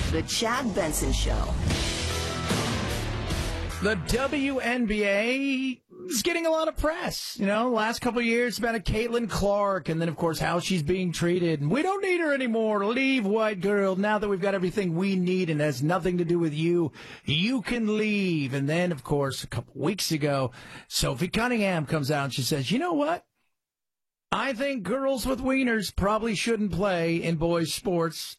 The Chad Benson Show. The WNBA is getting a lot of press. You know, last couple of years about Caitlin Clark, and then, of course, how she's being treated. And we don't need her anymore. Leave, white girl. Now that we've got everything we need and it has nothing to do with you, you can leave. And then, of course, a couple weeks ago, Sophie Cunningham comes out and she says, you know what? I think girls with wieners probably shouldn't play in boys' sports.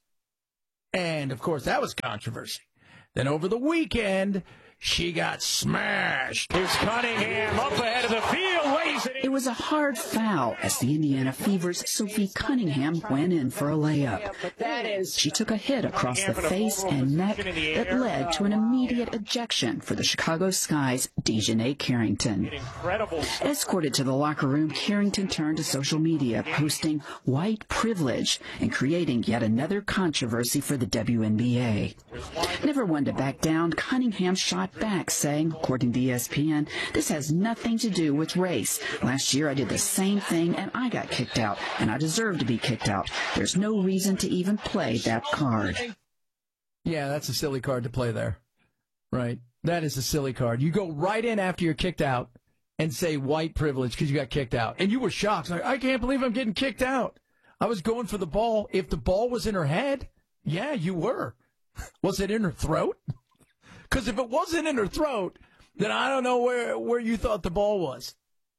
And, of course, that was controversy. Then over the weekend, she got smashed. Here's Cunningham up ahead of the field. It was a hard foul as the Indiana Fever's Sophie Cunningham went in for a layup. She took a hit across the face and neck that led to an immediate ejection for the Chicago Sky's Dejanay Carrington. Escorted to the locker room, Carrington turned to social media, posting white privilege and creating yet another controversy for the WNBA. Never one to back down, Cunningham shot back, saying, according to ESPN, this has nothing to do with race. Last year I did the same thing and I got kicked out, and I deserve to be kicked out. There's no reason to even play that card. Yeah, that's a silly card to play there. Right. That is a silly card. You go right in after you're kicked out and say white privilege because you got kicked out. And you were shocked. Like, I can't believe I'm getting kicked out. I was going for the ball. If the ball was in her head, yeah, you were. Was it in her throat? Because if it wasn't in her throat, then I don't know where you thought the ball was.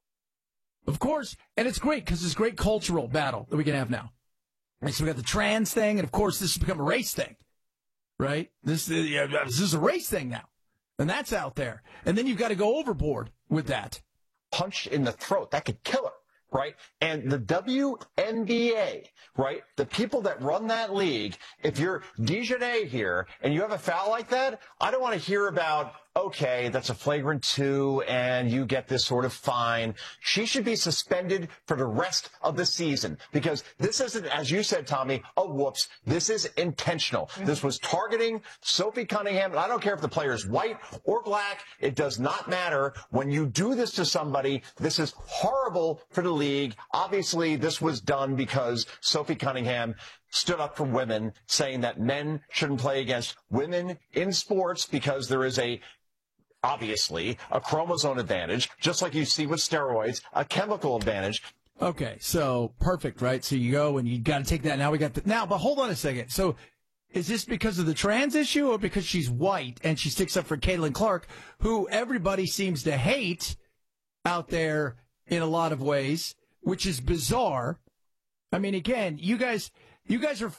Of course, and it's great because it's a great cultural battle that we can have now. Right, so we got the trans thing, and of course this has become a race thing, right? This is a race thing now, and that's out there. And then you've got to go overboard with that. Punch in the throat, that could kill her. Right? And the WNBA, right? The people that run that league, if you're Dejanay here and you have a foul like that, I don't want to hear about, okay, that's a flagrant 2 and you get this sort of fine. She should be suspended for the rest of the season because this isn't, as you said, Tommy, a whoops. This is intentional. This was targeting Sophie Cunningham. And I don't care if the player is white or black. It does not matter. When you do this to somebody, this is horrible for the league. Obviously, this was done because Sophie Cunningham stood up for women, saying that men shouldn't play against women in sports because there is obviously a chromosome advantage, just like you see with steroids, a chemical advantage. Okay, so perfect, right? So you go and you got to take that. Now we got but hold on a second. So is this because of the trans issue or because she's white and she sticks up for Caitlin Clark, who everybody seems to hate out there in a lot of ways, which is bizarre? I mean, again, you guys are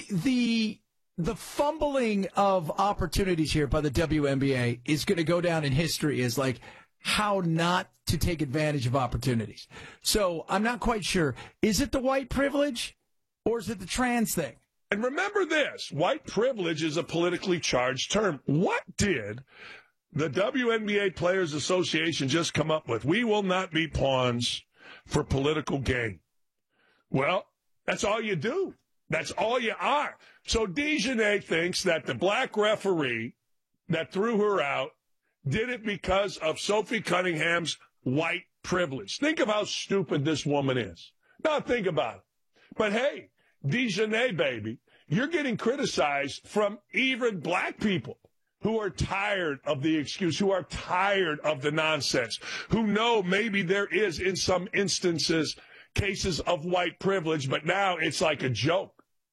the fumbling of opportunities here by the WNBA is going to go down in history as like how not to take advantage of opportunities. So I'm not quite sure. Is it the white privilege or is it the trans thing? And remember this, white privilege is a politically charged term. What did the WNBA Players Association just come up with? We will not be pawns for political gain. Well, that's all you do. That's all you are. So Dejanay thinks that the black referee that threw her out did it because of Sophie Cunningham's white privilege. Think of how stupid this woman is. Now think about it. But hey, Dejanay, baby, you're getting criticized from even black people who are tired of the excuse, who are tired of the nonsense, who know maybe there is, in some instances, cases of white privilege, but now it's like a joke.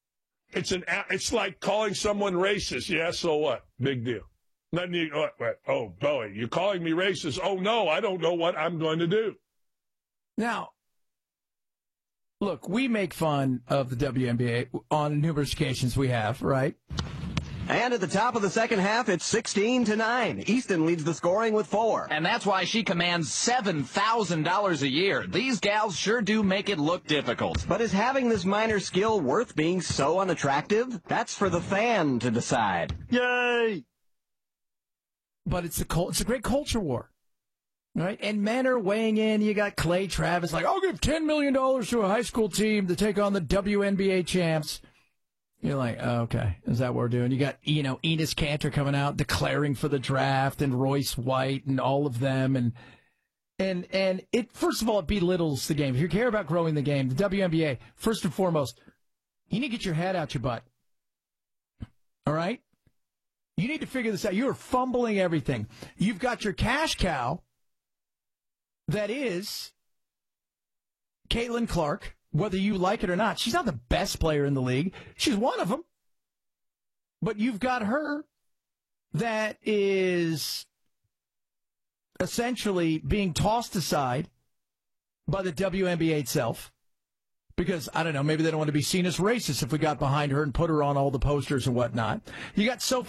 It's like calling someone racist. Yeah, so what? Big deal. Oh, boy, you're calling me racist. Oh, no, I don't know what I'm going to do. Now, look, we make fun of the WNBA on numerous occasions we have, right? And at the top of the second half, it's 16-9. Easton leads the scoring with 4. And that's why she commands $7,000 a year. These gals sure do make it look difficult. But is having this minor skill worth being so unattractive? That's for the fan to decide. Yay! But it's a great culture war, right? And men are weighing in. You got Clay Travis like, I'll give $10 million to a high school team to take on the WNBA champs. You're like, oh, okay, is that what we're doing? You got, Enos Kanter coming out declaring for the draft and Royce White and all of them. And it, first of all, it belittles the game. If you care about growing the game, the WNBA, first and foremost, you need to get your head out your butt. All right? You need to figure this out. You are fumbling everything. You've got your cash cow that is Caitlin Clark, whether you like it or not. She's not the best player in the league. She's one of them. But you've got her that is essentially being tossed aside by the WNBA itself. Because, I don't know, maybe they don't want to be seen as racist if we got behind her and put her on all the posters and whatnot. You got Sophie